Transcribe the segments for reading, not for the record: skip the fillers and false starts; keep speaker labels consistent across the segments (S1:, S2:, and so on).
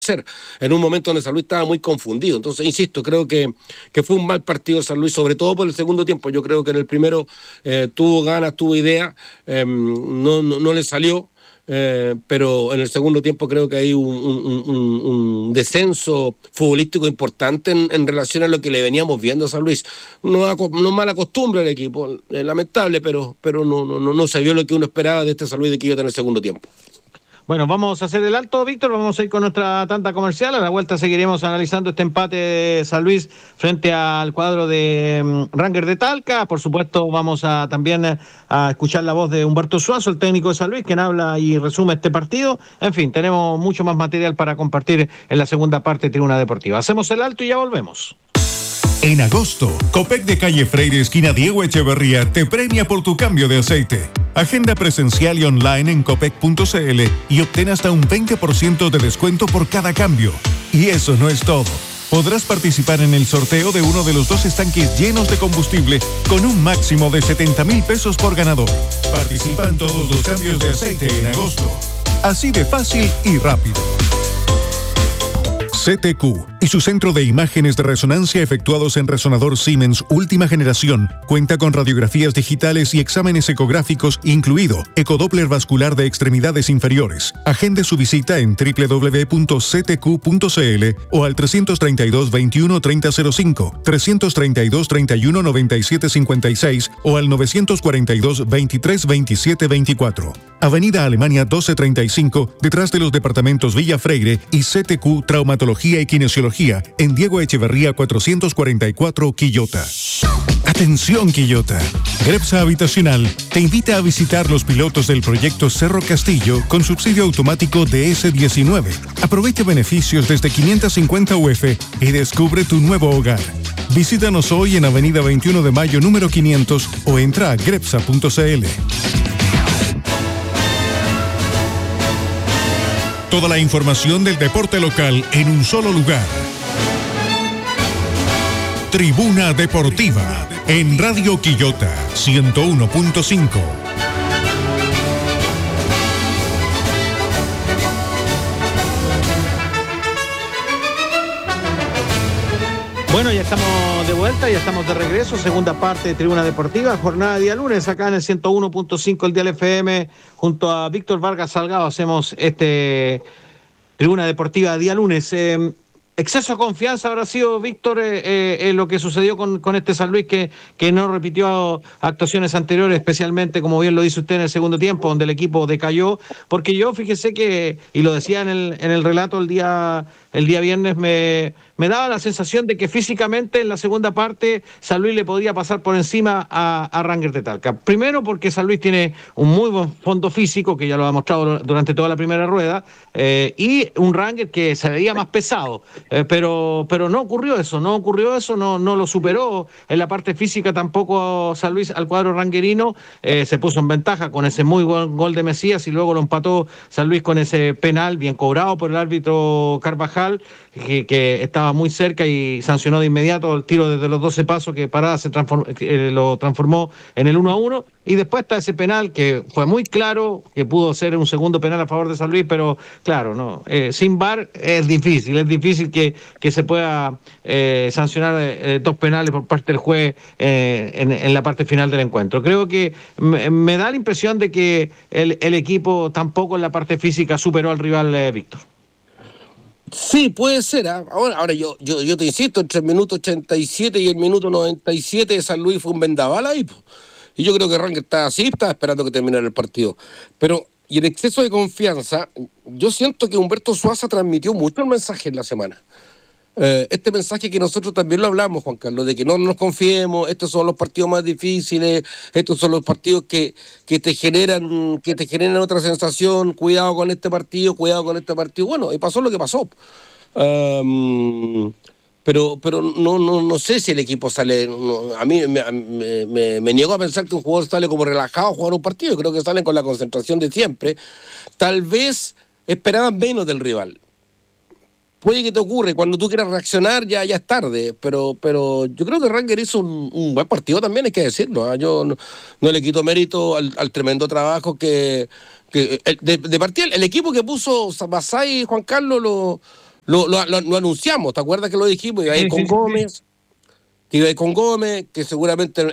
S1: hacer, en un momento donde San Luis estaba muy confundido. Entonces, insisto, creo que fue un mal partido de San Luis, sobre todo por el segundo tiempo. Yo creo que en el primero tuvo ganas, tuvo idea, no le salió. Pero en el segundo tiempo creo que hay un descenso futbolístico importante en relación a lo que le veníamos viendo a San Luis. No mala costumbre el equipo, lamentable, pero no se vio lo que uno esperaba de este San Luis de Quillota en el segundo tiempo.
S2: Bueno, vamos a hacer el alto, Víctor, vamos a ir con nuestra tanda comercial. A la vuelta seguiremos analizando este empate de San Luis frente al cuadro de Rangers de Talca. Por supuesto, vamos a también a escuchar la voz de Humberto Suazo, el técnico de San Luis, quien habla y resume este partido. En fin, tenemos mucho más material para compartir en la segunda parte de Tribuna Deportiva. Hacemos el alto y ya volvemos.
S3: En agosto, Copec de Calle Freire, esquina Diego Echeverría, te premia por tu cambio de aceite. Agenda presencial y online en copec.cl y obtén hasta un 20% de descuento por cada cambio. Y eso no es todo. Podrás participar en el sorteo de uno de los 2 estanques llenos de combustible con un máximo de 70,000 pesos por ganador. Participa en todos los cambios de aceite en agosto. Así de fácil y rápido. CTQ y su centro de imágenes de resonancia efectuados en resonador Siemens última generación cuenta con radiografías digitales y exámenes ecográficos, incluido ecodoppler vascular de extremidades inferiores. Agende su visita en www.ctq.cl o al 332 21 3005, 332 31 97 56 o al 942 23 27 24. Avenida Alemania 1235, detrás de los departamentos Villa Freire, y CTQ Traumatología y Kinesiología en Diego Echeverría 444, Quillota. Atención, Quillota. Grepsa Habitacional te invita a visitar los pilotos del proyecto Cerro Castillo con subsidio automático de S19. Aprovecha beneficios desde 550 UF y descubre tu nuevo hogar. Visítanos hoy en Avenida 21 de Mayo número 500 o entra a grepsa.cl. Toda la información del deporte local en un solo lugar. Tribuna Deportiva en Radio Quillota 101.5.
S2: Bueno, ya estamos de vuelta, ya estamos de regreso, segunda parte de Tribuna Deportiva, jornada de día lunes, acá en el 101.5 el Dial FM, junto a Víctor Vargas Salgado, hacemos Tribuna Deportiva día lunes. Exceso de confianza habrá sido, Víctor, lo que sucedió con este San Luis, que no repitió actuaciones anteriores, especialmente, como bien lo dice usted, en el segundo tiempo, donde el equipo decayó, porque yo, fíjese que, y lo decía en el relato el día viernes, me daba la sensación de que físicamente en la segunda parte San Luis le podría pasar por encima a Rangers de Talca. Primero porque San Luis tiene un muy buen fondo físico, que ya lo ha mostrado durante toda la primera rueda, y un Rangers que se veía más pesado, pero no ocurrió eso, no lo superó en la parte física tampoco San Luis al cuadro ranguerino. Se puso en ventaja con ese muy buen gol de Mesías y luego lo empató San Luis con ese penal bien cobrado por el árbitro Carvajal, que estaba muy cerca y sancionó de inmediato el tiro desde los 12 pasos que Parada lo transformó en el 1-1, y después está ese penal que fue muy claro, que pudo ser un segundo penal a favor de San Luis, pero claro, no, sin VAR es difícil que se pueda sancionar 2 penales por parte del juez en la parte final del encuentro. Creo que me da la impresión de que el equipo tampoco en la parte física superó al rival, Víctor.
S1: Sí, puede ser. Ahora yo te insisto, entre el minuto 87 y el minuto 97 de San Luis fue un vendaval ahí. Y yo creo que Rangers estaba esperando que terminara el partido. Pero, y el exceso de confianza, yo siento que Humberto Suazo transmitió mucho el mensaje en la semana. Este mensaje que nosotros también lo hablamos, Juan Carlos, de que no nos confiemos, estos son los partidos más difíciles, estos son los partidos que te generan otra sensación, cuidado con este partido. Bueno, y pasó lo que pasó. Pero no sé si el equipo sale. A mí me niego a pensar que un jugador sale como relajado a jugar un partido. Creo que salen con la concentración de siempre. Tal vez esperaban menos del rival. Puede que te ocurre, cuando tú quieras reaccionar ya es tarde, pero yo creo que Rangers hizo un buen partido también, hay que decirlo. Yo no le quito mérito al tremendo trabajo que de partida el equipo que puso Masai y Juan Carlos Lo anunciamos, ¿te acuerdas que lo dijimos? Iba a ir con Gómez, que iba a ir con Gómez, que seguramente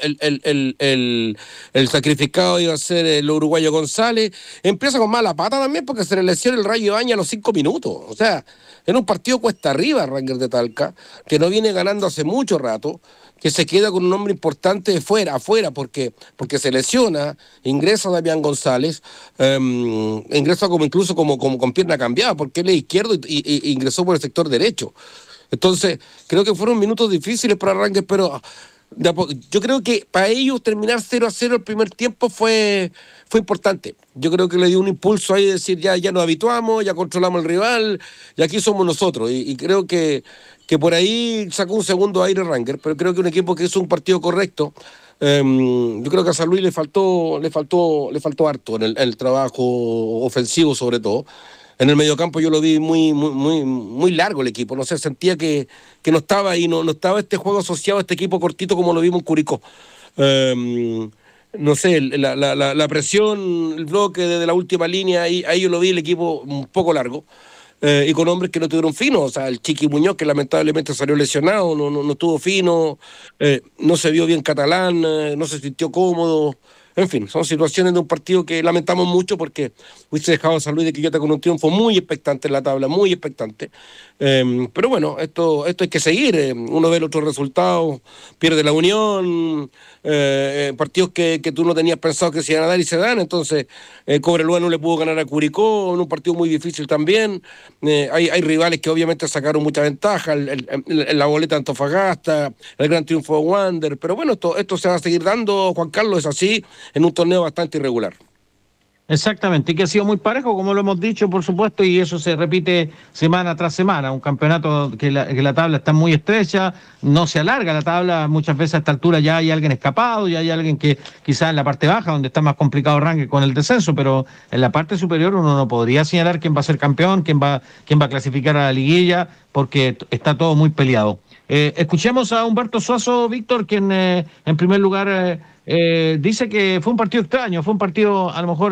S1: el sacrificado iba a ser el uruguayo González. Empieza con mala pata también porque se le lesiona el Rayo Ibañez a los 5 minutos. O sea, en un partido cuesta arriba Rangers de Talca, que no viene ganando hace mucho rato, que se queda con un hombre importante afuera, porque se lesiona, ingresa Damián González, ingresa incluso como con pierna cambiada, porque él es izquierdo y ingresó por el sector derecho. Entonces, creo que fueron minutos difíciles para Rangers, pero yo creo que para ellos terminar 0-0 el primer tiempo fue importante. Yo creo que le dio un impulso ahí de decir, ya nos habituamos, ya controlamos al rival, y aquí somos nosotros. Y creo que por ahí sacó un segundo aire Rangers, pero creo que un equipo que hizo un partido correcto. Yo creo que a San Luis le faltó harto en el trabajo ofensivo, sobre todo. En el mediocampo yo lo vi muy largo el equipo, no sé, sentía que no estaba ahí, no estaba este juego asociado a este equipo cortito como lo vimos en Curicó. No sé, la presión, el bloque desde la última línea, ahí yo lo vi el equipo un poco largo. Y con hombres que no tuvieron fino, o sea, el Chiqui Muñoz, que lamentablemente salió lesionado, no estuvo fino, no se vio bien Catalán, no se sintió cómodo. En fin, son situaciones de un partido que lamentamos mucho porque hubiese dejado a San Luis de Quillota con un triunfo muy expectante en la tabla, muy expectante. Pero bueno, esto hay que seguir. Uno ve el otro resultado, pierde la Unión, partidos que tú no tenías pensado que se iban a dar y se dan. Entonces, Cobreloa no le pudo ganar a Curicó en un partido muy difícil también. Hay rivales que obviamente sacaron mucha ventaja, la boleta de Antofagasta, el gran triunfo de Wander. Pero bueno, esto se va a seguir dando, Juan Carlos, es así, en un torneo bastante irregular.
S2: Exactamente, y que ha sido muy parejo, como lo hemos dicho, por supuesto, y eso se repite semana tras semana. Un campeonato que la tabla está muy estrecha, no se alarga la tabla, muchas veces a esta altura ya hay alguien escapado, ya hay alguien que quizás en la parte baja, donde está más complicado el ranking con el descenso, pero en la parte superior uno no podría señalar quién va a ser campeón, quién va a clasificar a la liguilla, porque está todo muy peleado. Escuchemos a Humberto Suazo, Víctor, quien en primer lugar dice que fue un partido extraño, fue un partido a lo mejor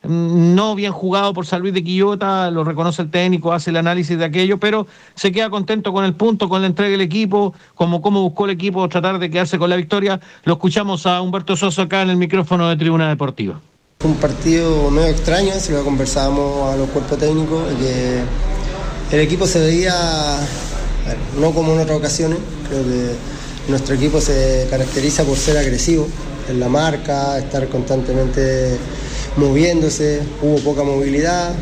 S2: no bien jugado por San Luis de Quillota, lo reconoce el técnico, hace el análisis de aquello, pero se queda contento con el punto, con la entrega del equipo, cómo buscó el equipo tratar de quedarse con la victoria. Lo escuchamos a Humberto Suazo acá en el micrófono de Tribuna Deportiva.
S4: Fue un partido medio extraño, si lo conversábamos a los cuerpos técnicos, que el equipo se veía, no como en otras ocasiones, creo que nuestro equipo se caracteriza por ser agresivo en la marca, estar constantemente moviéndose, hubo poca movilidad,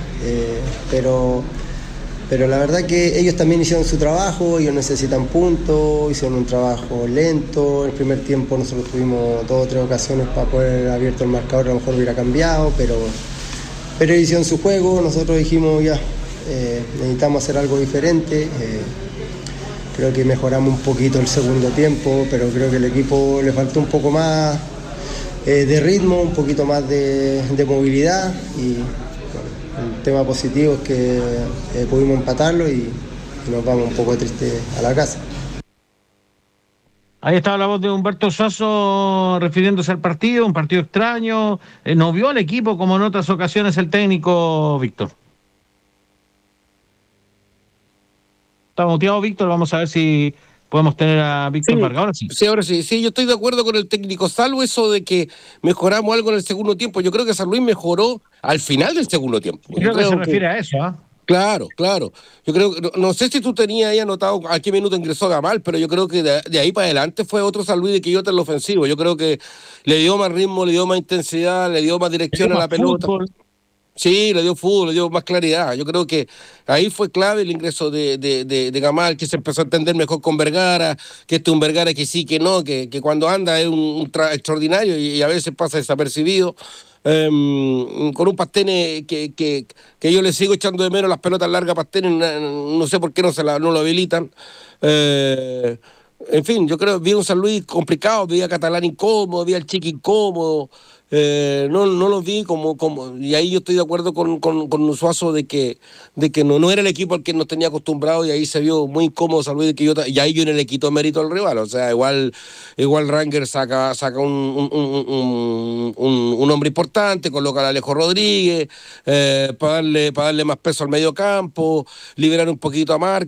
S4: pero la verdad que ellos también hicieron su trabajo, ellos necesitan puntos, hicieron un trabajo lento. En el primer tiempo nosotros tuvimos 2 o 3 ocasiones para poder haber abierto el marcador, a lo mejor hubiera cambiado, pero ellos hicieron su juego, nosotros dijimos ya, necesitamos hacer algo diferente. Creo que mejoramos un poquito el segundo tiempo, pero creo que al equipo le faltó un poco más de ritmo, un poquito más de movilidad, y bueno, el tema positivo es que pudimos empatarlo y nos vamos un poco tristes a la casa.
S2: Ahí estaba la voz de Humberto Suazo refiriéndose al partido, un partido extraño. ¿No vio al equipo como en otras ocasiones el técnico, Víctor? Está muteado, Víctor, vamos a ver si podemos tener a Víctor Vargas. Ahora sí.
S1: Sí, ahora sí. Sí, yo estoy de acuerdo con el técnico, salvo eso de que mejoramos algo en el segundo tiempo. Yo creo que San Luis mejoró al final del segundo tiempo.
S2: Creo que se refiere a eso, ¿ah?
S1: Claro. Yo creo que, no sé si tú tenías ahí anotado a qué minuto ingresó Gamal, pero yo creo que de ahí para adelante fue otro San Luis de Quillota en lo ofensivo. Yo creo que le dio más ritmo, le dio más intensidad, le dio más dirección a la pelota. Sí, le dio fútbol, le dio más claridad. Yo creo que ahí fue clave el ingreso de Gamal, que se empezó a entender mejor con Vergara, que este es un Vergara que sí, que no, que cuando anda es un extraordinario y a veces pasa desapercibido. Con un Pastene que yo le sigo echando de menos las pelotas largas a Pastene, no sé por qué no lo habilitan. En fin, yo creo que vi un San Luis complicado, vi a Catalán incómodo, vi al Chiqui incómodo. no los vi y ahí yo estoy de acuerdo con Suazo de que no era el equipo al que nos tenía acostumbrado, y ahí se vio muy incómodo San Luis de Quillota, y ahí yo no le quito mérito al rival. O sea, igual Rangers saca un hombre importante, coloca a Alejo Rodríguez para darle más peso al medio campo, liberar un poquito a Márquez.